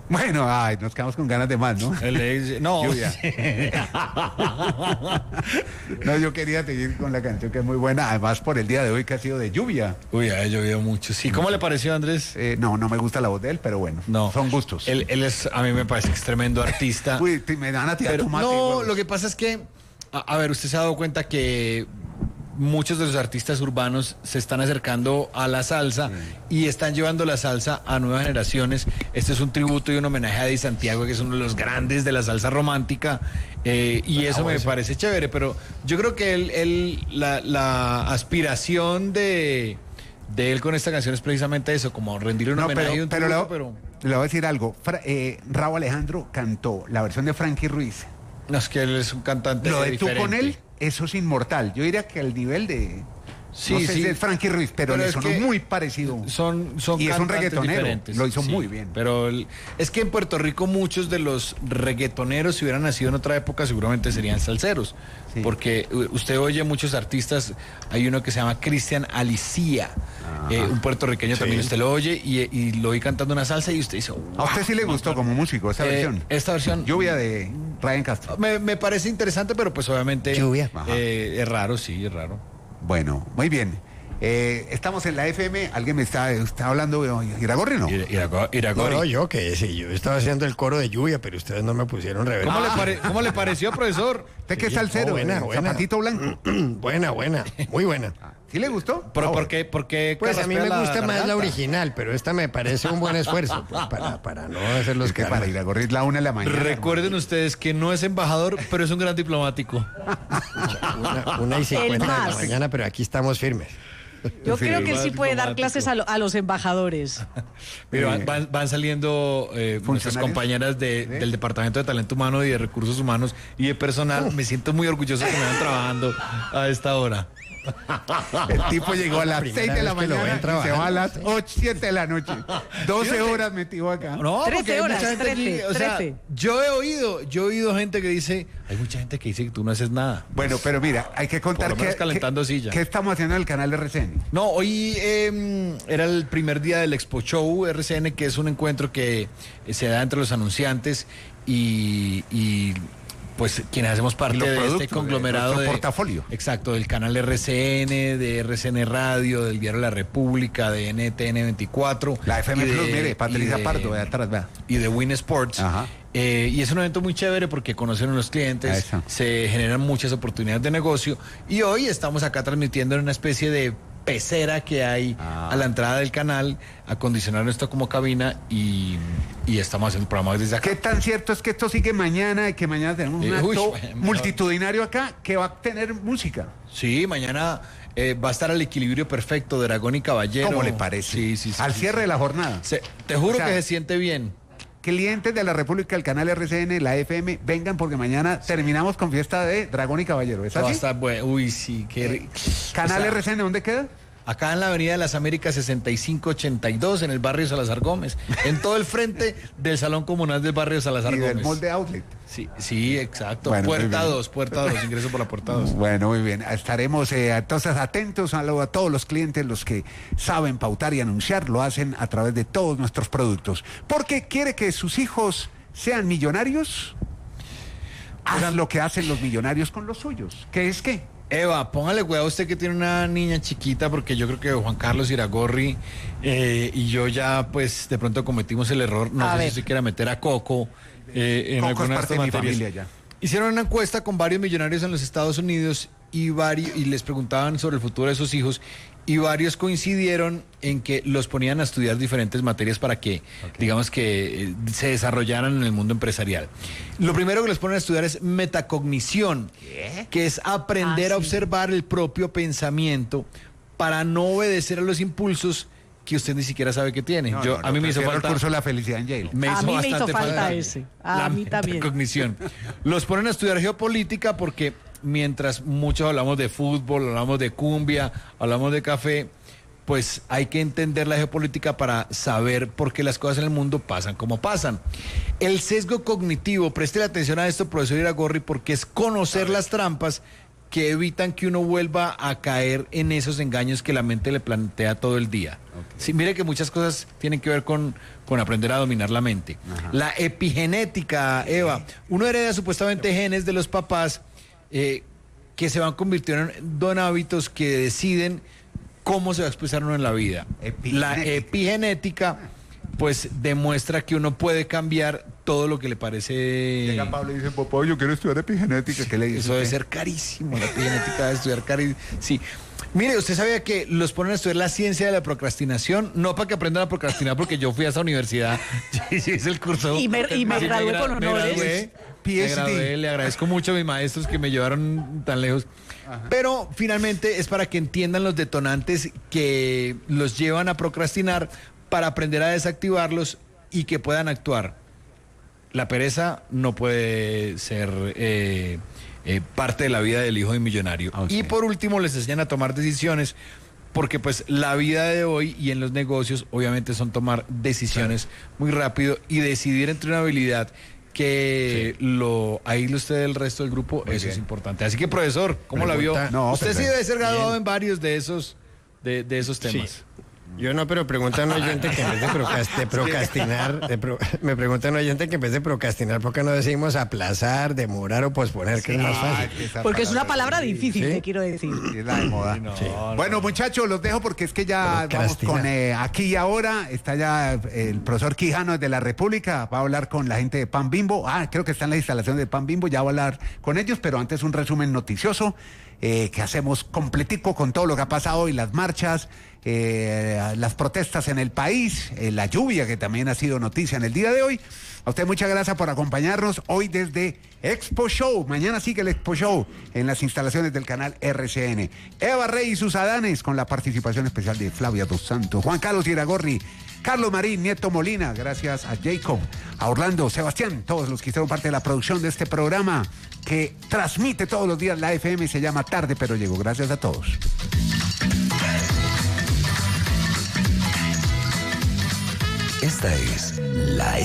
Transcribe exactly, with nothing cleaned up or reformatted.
Bueno, ay, nos quedamos con ganas de más, ¿no? El ex, no. Lluvia. No, yo quería seguir con la canción que es muy buena, además por el día de hoy que ha sido de lluvia. Uy, ha llovido mucho. Sí, ¿cómo le pareció, Andrés? Eh, no, no me gusta la voz de él, pero bueno, No. son gustos. Él, él es, a mí me parece que es tremendo artista. Uy, te- me van a tirar Pero, tomate. no, huevos. lo que pasa es que, a, a ver, usted se ha dado cuenta que muchos de los artistas urbanos se están acercando a la salsa y están llevando la salsa a nuevas generaciones. Este es un tributo y un homenaje a Di Santiago, que es uno de los grandes de la salsa romántica, eh, y eso me parece chévere, pero yo creo que él, él la, la aspiración de, de él con esta canción es precisamente eso, como rendirle un No, homenaje y pero, un pero, tributo, le, pero... le voy a decir algo. Fra- eh, Raúl Alejandro cantó la versión de Frankie Ruiz. No, es que él es un cantante Lo de tú diferente. con él, eso es inmortal. Yo diría que el nivel de... Sí, no sé sí. si es Frankie Ruiz, pero, Pero le es sonó que muy parecido. Son, son Y es un cantantes reggaetonero, diferentes. lo hizo Sí, muy bien. Pero el- es que en Puerto Rico muchos de los reggaetoneros, si hubieran nacido en otra época, seguramente serían salseros. Sí. Porque u- usted oye muchos artistas, hay uno que se llama Cristian Alicía, eh, un puertorriqueño también, usted lo oye y, y lo oí cantando una salsa y usted dice, ¿A usted sí le gustó como músico esta Eh, versión? esta versión- Lluvia de Ryan Castro. me, me parece interesante, pero pues obviamente Lluvia. Ajá. eh, es raro, sí, es raro. Bueno, muy bien. Eh, estamos en la F M. ¿Alguien me está, está hablando de Iragorri, no? Ira- Irago- No, Iragorri. no, yo que sí, yo estaba haciendo el coro de lluvia, pero ustedes no me pusieron reversa. ¿Cómo, le pare- ¿Cómo le pareció, profesor? ¿Usted qué es Sí, salsero? no, buena, eh, buena. Zapatito blanco. buena, buena, muy buena. ¿Sí le gustó? ¿Pero Ah, por bueno. qué? ¿Por qué Pues a mí me carraspea gusta más la garganta? original, pero esta me parece un buen esfuerzo pues, para, para no hacer los Es que que para Iragorri es la una de la mañana. Recuerden ustedes que no es embajador, pero es un gran diplomático. una, una y cincuenta de la más. mañana, pero aquí estamos firmes. Yo Sí, creo que él sí más puede dar diplomático. clases a, lo- a los embajadores. Mira, van, van- van saliendo eh, nuestras ¿Funcionarios? compañeras de- ¿Sí? del Departamento de Talento Humano y de Recursos Humanos y de Personal. Me siento muy orgulloso que me van trabajando a esta hora. El tipo llegó a las Primera seis de la vez que lo mañana ven y se va a trabajando, las sí. ocho, siete de la noche. doce horas metido acá. No, Trece porque hay horas, mucha gente trece, aquí, o sea, trece. yo he oído, yo he oído gente que dice, hay mucha gente que dice que tú no haces nada. Bueno, pero mira, hay que contar Por lo menos que, calentando que- silla. qué estamos haciendo en el canal de R C N. No, hoy eh, era el primer día del Expo Show R C N, que es un encuentro que eh, se da entre los anunciantes y, y, pues quienes hacemos parte Y los de productos, este de conglomerado nuestro de portafolio. Exacto, del canal R C N, de R C N Radio, del Diario La República, de N T N veinticuatro. La F M y de- Plus, mire, y Patricia de- Pardo, de atrás, vea. y de Win Sports. Ajá. Eh, y es un evento muy chévere porque conocen a los clientes, Eso. se generan muchas oportunidades de negocio y hoy estamos acá transmitiendo en una especie de pecera que hay Ah. a la entrada del canal, acondicionaron esto como cabina y, y estamos haciendo el programa desde acá. ¿Qué tan cierto es que esto sigue mañana y que mañana tenemos un Eh, uy, acto bueno. multitudinario acá que va a tener música? Sí, mañana eh, va a estar al equilibrio perfecto de Dragón y Caballero. ¿Cómo le parece? Sí, sí, sí. Al sí, cierre sí. de la jornada. Se- te juro O sea, que se siente bien. Clientes de la República, el canal R C N, la F M, vengan porque mañana terminamos con fiesta de Dragón y Caballero. ¿Es Va a así? estar bueno. Uy, sí, qué ri- Canal o sea, R C N, ¿dónde queda? Acá en la Avenida de las Américas sesenta y cinco ochenta y dos, en el barrio Salazar Gómez, en todo el frente del Salón Comunal del barrio Salazar Y del Gómez. molde outlet. Sí, sí, exacto. Bueno, muy puerta bien. dos, puerta dos, ingreso por la puerta dos. Bueno, muy bien. Estaremos eh, entonces atentos a, lo- a todos los clientes, los que saben pautar y anunciar, lo hacen a través de todos nuestros productos. Porque quiere que sus hijos sean millonarios. Haz lo que hacen los millonarios con los suyos. ¿Qué es qué? Eva, póngale cuidado a usted que tiene una niña chiquita, porque yo creo que Juan Carlos Iragorri eh, y yo ya, pues, de pronto cometimos el error. No A sé ver. si usted quiera meter a Coco eh, en Coco es alguna de parte estas de mi materias. familia ya. Hicieron una encuesta con varios millonarios en los Estados Unidos y, varios, y les preguntaban sobre el futuro de sus hijos y varios coincidieron en que los ponían a estudiar diferentes materias para que, digamos que eh, se desarrollaran en el mundo empresarial. Lo primero que les ponen a estudiar es metacognición, que es aprender Ah, a sí. observar el propio pensamiento para no obedecer a los impulsos que usted ni siquiera sabe que tiene. No, Yo, no, no, a mí me hizo prefiero falta... el curso de la felicidad en Yale. Me A hizo mí me hizo bastante falta ese. A la mí también. metacognición. Los ponen a estudiar geopolítica porque mientras muchos hablamos de fútbol, hablamos de cumbia, hablamos de café, pues hay que entender la geopolítica para saber por qué las cosas en el mundo pasan como pasan. El sesgo cognitivo, preste atención a esto, profesor Iragorri, porque es conocer las trampas que evitan que uno vuelva a caer en esos engaños que la mente le plantea todo el día. Okay. Sí, mire que muchas cosas tienen que ver con, con aprender a dominar la mente. Ajá. La epigenética, Eva, uno hereda supuestamente genes de los papás eh, que se van convirtiendo en hábitos que deciden cómo se va a expresar uno en la vida. Epigenética. La epigenética pues demuestra que uno puede cambiar todo lo que le parece. Llega Pablo y dice, papá, yo quiero estudiar epigenética. ¿Qué le dice? Eso debe ser carísimo, la epigenética debe estudiar carísimo. Sí. Mire, usted sabía que los ponen a estudiar la ciencia de la procrastinación, no para que aprendan a procrastinar, porque yo fui a esa universidad, sí, es el curso. Y me, y me gradué me con honores. Me gradué, me gradué, le agradezco mucho a mis maestros que me llevaron tan lejos. Ajá. Pero finalmente es para que entiendan los detonantes que los llevan a procrastinar, para aprender a desactivarlos y que puedan actuar. La pereza no puede ser eh, eh, parte de la vida del hijo de millonario. Okay. Y por último les enseñan a tomar decisiones, porque pues la vida de hoy y en los negocios obviamente son tomar decisiones sí. muy rápido y decidir entre una habilidad que sí. lo aísle usted del resto del grupo, muy eso bien. Es importante. Así que profesor, ¿cómo Pregunta, la vio? No, usted sí debe ser graduado bien. En varios de esos, de, de esos temas. Sí. Yo no, pero pregunta a un oyente que en vez de, procrast de procrastinar, de pro me pregunta a un oyente que en vez de procrastinar, ¿por qué no decimos aplazar, demorar o posponer, que sí, es más fácil? Porque es una palabra difícil, ¿sí? Te quiero decir. Es la de moda. Sí, no, sí. no, bueno, muchachos, los dejo porque es que ya vamos con eh, aquí y ahora. Está ya el profesor Quijano de la República, va a hablar con la gente de Pan Bimbo. Ah, creo que está en la instalación de Pan Bimbo, ya va a hablar con ellos, pero antes un resumen noticioso. Eh, que hacemos completico con todo lo que ha pasado hoy, las marchas, eh, las protestas en el país, eh, la lluvia que también ha sido noticia en el día de hoy. A usted muchas gracias por acompañarnos hoy desde Expo Show. Mañana sigue el Expo Show en las instalaciones del canal R C N. Eva Rey y sus Adanes con la participación especial de Flavia Dos Santos, Juan Carlos Iragorri, Carlos Marín, Nieto Molina, gracias a Jacob, a Orlando, Sebastián, todos los que hicieron parte de la producción de este programa que transmite todos los días la F M, se llama Tarde pero Llego. Gracias a todos. Esta es la